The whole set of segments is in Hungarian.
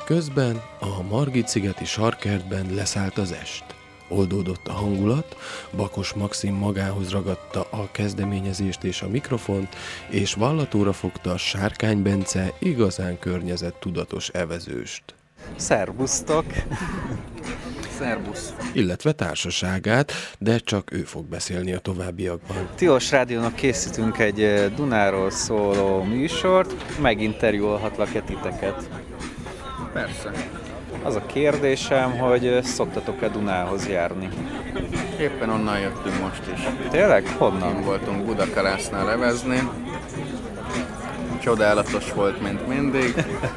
Közben a Margit-szigeti sarkkertben leszállt az est. Oldódott a hangulat, Bakos Maxim magához ragadta a kezdeményezést és a mikrofont, és vallatóra fogta Sárkány Bence igazán környezettudatos evezőst. Szerbusztok! Szerbusz! Illetve társaságát, de csak ő fog beszélni a továbbiakban. Tilos Rádiónak készítünk egy Dunáról szóló műsort, meginterjúolhatlak-e titeket? Persze. Az a kérdésem, hogy szoktatok-e Dunához járni? Éppen onnan jöttünk most is. Tényleg? Honnan? Kint voltunk Budakalásznál levezni. Csodálatos volt, mint mindig.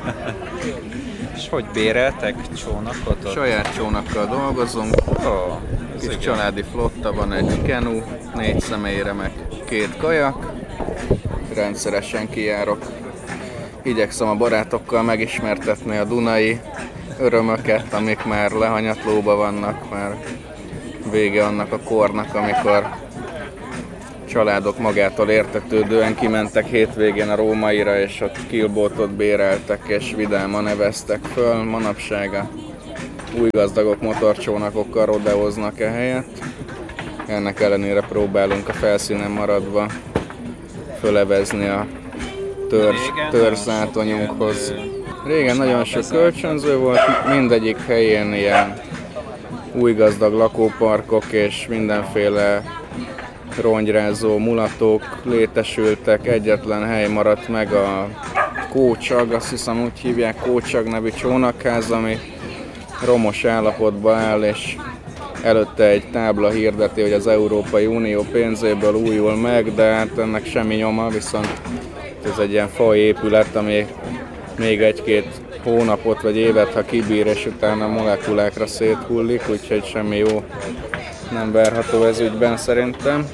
És hogy béreltek csónakot? Saját csónakkal dolgozunk. Kis családi flotta van, egy kenu, 4 személyre, meg 2 kajak. Rendszeresen kijárok. Igyekszem a barátokkal megismertetni a dunai örömöket, amik már lehanyatlóba vannak, már vége annak a kornak, amikor családok magától értetődően kimentek hétvégén a Rómaira, és ott killboatot béreltek, és vidáman neveztek föl. Manapság a új gazdagok motorcsónakokkal rodeóznak ehelyett. Ennek ellenére próbálunk a felszínen maradva fölevezni a törzszátonyunkhoz. Régen nagyon sok kölcsönző volt, mindegyik helyén ilyen új gazdag lakóparkok és mindenféle rongyrázó mulatók létesültek. Egyetlen hely maradt meg, a Kócsag, azt hiszem úgy hívják, Kócsag nevű csónakház, ami romos állapotban áll, és előtte egy tábla hirdeti, hogy az Európai Unió pénzéből újul meg, de hát ennek semmi nyoma, viszont ez egy ilyen faépület, ami még 1-2 hónapot vagy évet, ha kibír, és utána molekulákra széthullik, úgyhogy semmi jó nem várható ez ügyben szerintem.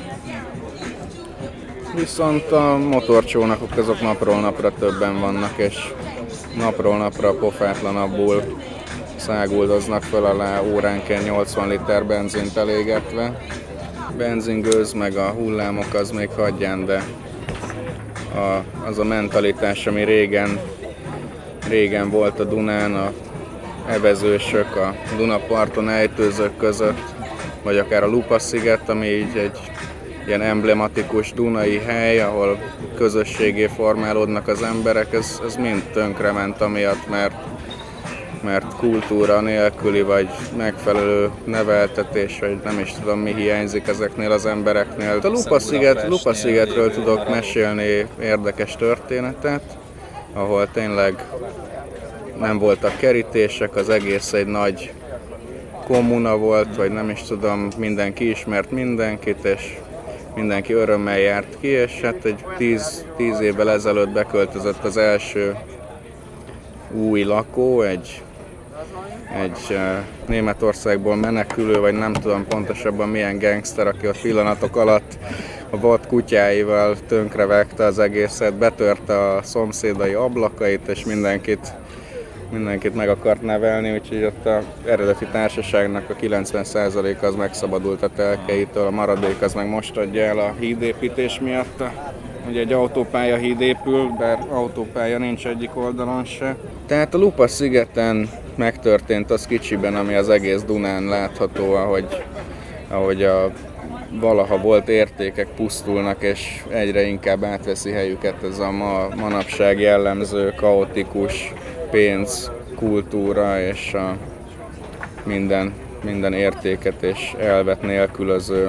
Viszont a motorcsónakok azok napról napra többen vannak, és napról napra pofátlanabbul száguldoznak föl alá óránként 80 liter benzint elégetve. Benzingőz meg a hullámok az még hagyján, de az a mentalitás, ami régen volt a Dunán, a evezősök, a Dunaparton ejtőzők között, vagy akár a Lupa-sziget, ami így egy ilyen emblematikus dunai hely, ahol közösségé formálódnak az emberek, ez mind tönkrement amiatt, mert kultúra nélküli, vagy megfelelő neveltetés, vagy nem is tudom mi hiányzik ezeknél az embereknél. A Lupa-szigetről tudok mesélni érdekes történetet, ahol tényleg nem voltak kerítések, az egész egy nagy kommuna volt, vagy nem is tudom, mindenki ismert mindenkit, és mindenki örömmel járt ki, és hát egy 10 évvel ezelőtt beköltözött az első új lakó, egy Németországból menekülő, vagy nem tudom pontosabban milyen gangster, aki ott pillanatok alatt a vad kutyáival tönkrevágta az egészet, betörte a szomszédai ablakait, és mindenkit meg akart nevelni, úgyhogy ott az eredeti társaságnak a 90%-a az megszabadult a telkeitől, a maradék az meg most adja el a hídépítés miatt. Ugye egy autópálya híd épül, bár autópálya nincs egyik oldalon se. Tehát a Lupa-szigeten megtörtént az kicsiben, ami az egész Dunán látható, ahogy a valaha volt értékek pusztulnak, és egyre inkább átveszi helyüket ez a manapság jellemző, kaotikus pénz, kultúra és a minden értéket és elvet nélkülöző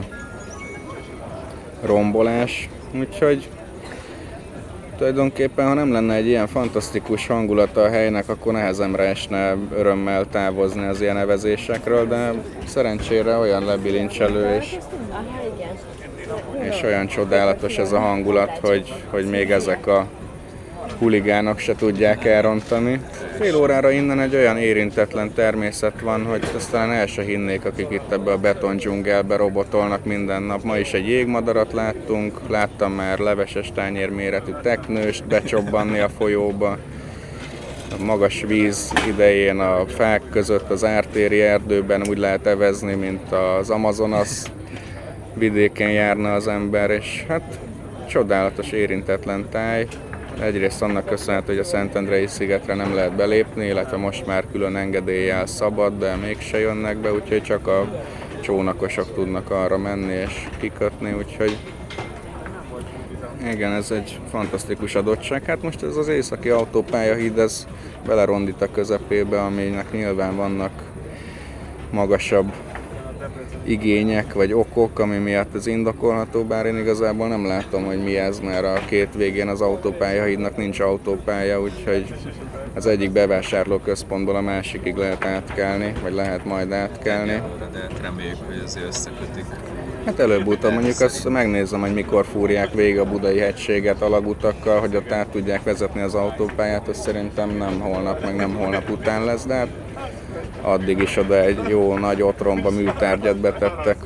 rombolás. Úgyhogy tulajdonképpen, ha nem lenne egy ilyen fantasztikus hangulata a helynek, akkor nehezemre esne örömmel távozni az ilyen evezésekről, de szerencsére olyan lebilincselő és olyan csodálatos ez a hangulat, hogy még ezek a huligánok se tudják elrontani. Fél órára innen egy olyan érintetlen természet van, hogy aztán el se hinnék, akik itt ebbe a betondzsungelbe robotolnak minden nap. Ma is egy jégmadarat láttam már leveses tányér méretű teknőst becsobbanni a folyóba. A magas víz idején a fák között az ártéri erdőben úgy lehet evezni, mint az Amazonas vidéken járna az ember, és hát csodálatos érintetlen táj. egyrészt annak köszönhető, hogy a Szentendrei szigetre nem lehet belépni, illetve most már külön engedéllyel szabad, de mégse jönnek be, úgyhogy csak a csónakosok tudnak arra menni és kikötni, úgyhogy igen, ez egy fantasztikus adottság. Hát most ez az északi autópályahíd, ez belerondít a közepébe, aminek nyilván vannak magasabb igények vagy okok, ami miatt ez indokolható, bár én igazából nem látom, hogy mi ez, mert a két végén az autópályahídnak nincs autópálya, úgyhogy az egyik bevásárlóközpontból a másikig lehet átkelni, vagy lehet majd átkelni. De reméljük, hogy azért összekötik. Hát előbb-utóbb mondjuk azt megnézem, hogy mikor fúrják végig a Budai hegységet alagutakkal, hogy ott át tudják vezetni az autópályát, az szerintem nem holnap, meg nem holnap után lesz, de hát addig is oda egy jó nagy otromba műtárgyat betettek,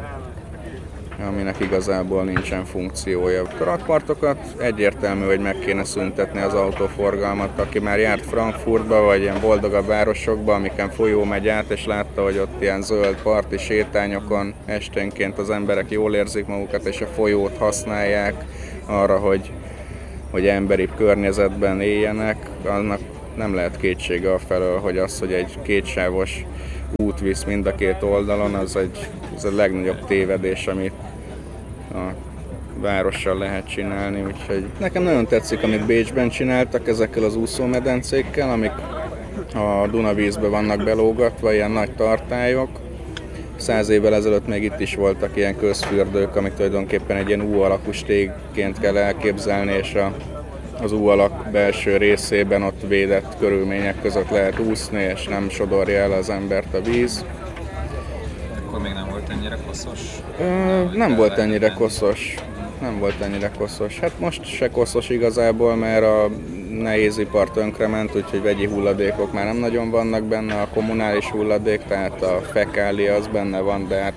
aminek igazából nincsen funkciója. A rakpartokat egyértelmű, hogy meg kéne szüntetni az autóforgalmat, aki már járt Frankfurtba, vagy ilyen boldogabb városokba, amiken folyó megy át, és látta, hogy ott ilyen zöld parti sétányokon esténként az emberek jól érzik magukat, és a folyót használják arra, hogy emberi környezetben éljenek, annak nem lehet kétsége afelől, hogy az, hogy egy kétsávos út visz mind a két oldalon, az a legnagyobb tévedés, amit a várossal lehet csinálni. Úgyhogy nekem nagyon tetszik, amit Bécsben csináltak ezekkel az úszómedencékkel, amik a Dunavízbe vannak belógatva, ilyen nagy tartályok. 100 évvel ezelőtt még itt is voltak ilyen közfürdők, amit tulajdonképpen egy ilyen U-alakú stégként kell elképzelni, és az U-alak belső részében ott védett körülmények között lehet úszni, és nem sodorja el az embert a víz. Akkor még nem volt ennyire koszos? Nem volt ennyire koszos. Nem volt ennyire koszos. Hát most se koszos igazából, mert a nehézipar tönkrement, úgyhogy vegyi hulladékok már nem nagyon vannak benne, a kommunális hulladék, tehát a fekália az benne van, de hát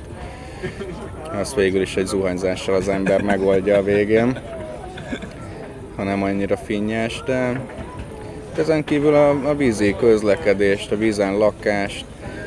azt végül is egy zuhanyzással az ember megoldja a végén, ha nem annyira finnyes, de ezen kívül a vízi közlekedést, a vízen lakást,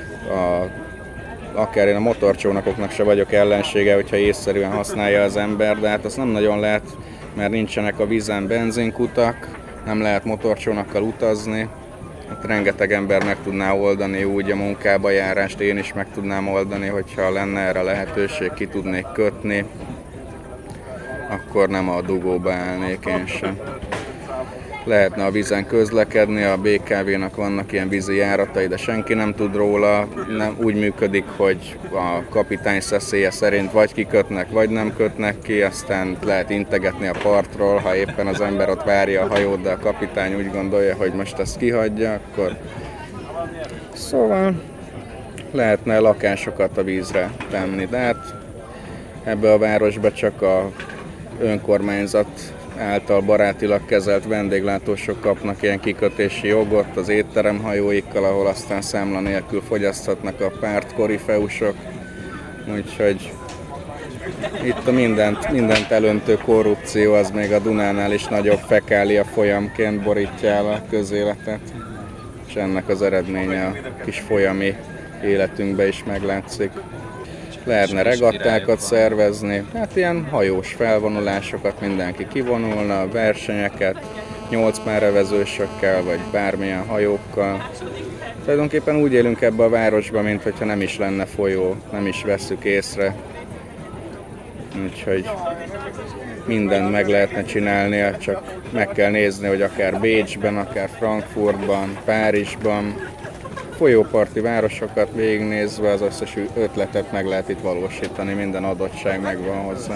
akár én a motorcsónakoknak se vagyok ellensége, hogyha észszerűen használja az ember, de hát azt nem nagyon lehet, mert nincsenek a vízen benzinkutak, nem lehet motorcsónakkal utazni. Hát rengeteg ember meg tudná oldani úgy a munkába járást, én is meg tudnám oldani, hogyha lenne erre lehetőség, ki tudnék kötni, akkor nem a dugóba állnék én sem. Lehetne a vízen közlekedni, a BKV-nak vannak ilyen vízi járatai, de senki nem tud róla. Nem, úgy működik, hogy a kapitány szeszélye szerint vagy kikötnek, vagy nem kötnek ki, aztán lehet integetni a partról, ha éppen az ember ott várja a hajót, de a kapitány úgy gondolja, hogy most ezt kihagyja, akkor... Szóval lehetne lakásokat a vízre tenni, de hát ebbe a városba csak a önkormányzat által barátilag kezelt vendéglátósok kapnak ilyen kikötési jogot az étteremhajóikkal, ahol aztán számla nélkül fogyaszthatnak a párt korifeusok. Úgyhogy itt a mindent elöntő korrupció az még a Dunánál is nagyobb fekália folyamként borítja el a közéletet. És ennek az eredménye a kis folyami életünkben is meglátszik. Lehetne regattákat szervezni, hát ilyen hajós felvonulásokat, mindenki kivonulna, versenyeket, 8 párevezősökkel, vagy bármilyen hajókkal. Tulajdonképpen úgy élünk ebbe a városba, mintha nem is lenne folyó, nem is vesszük észre. Úgyhogy mindent meg lehetne csinálni, csak meg kell nézni, hogy akár Bécsben, akár Frankfurtban, Párizsban, folyóparti városokat végignézve az összes ötletet meg lehet itt valósítani, minden adottság megvan hozzá.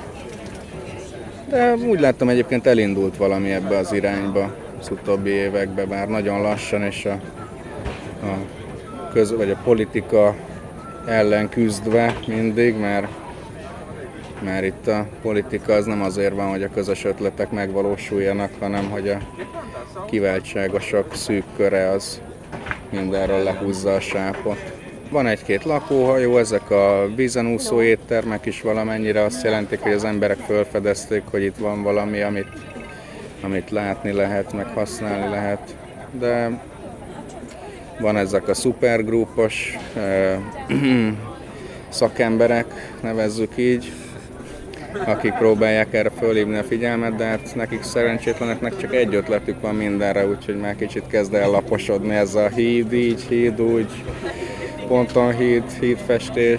De úgy láttam, egyébként elindult valami ebbe az irányba az utóbbi években, bár nagyon lassan, és vagy a politika ellen küzdve mindig, mert itt a politika az nem azért van, hogy a közös ötletek megvalósuljanak, hanem hogy a kiváltságosok szűk köre az mindenről lehúzza a sápot. Van egy-két lakóhajó, ezek a vízen úszó éttermek is valamennyire azt jelentik, hogy az emberek felfedezték, hogy itt van valami, amit látni lehet, meg használni lehet. De van ezek a szupergrúpos szakemberek, nevezzük így, akik próbálják erre fölhívni a figyelmet, de hát nekik szerencsétleneknek csak egy ötletük van mindenre, úgyhogy már kicsit kezd ellaposodni ez a híd így, híd úgy, ponton hídfestés.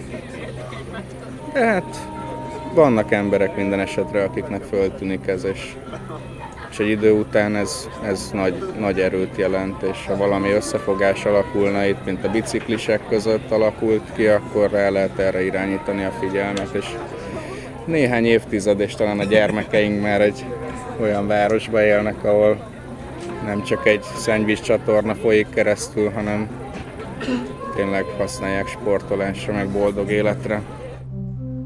Tehát vannak emberek minden esetre, akiknek föltűnik ez, és egy idő után ez nagy erőt jelent, és ha valami összefogás alakulna itt, mint a biciklisek között alakult ki, akkor rá lehet erre irányítani a figyelmet, és néhány évtized, és talán a gyermekeink már egy olyan városba élnek, ahol nem csak egy szennyvíz csatorna folyik keresztül, hanem tényleg használják sportolásra, meg boldog életre.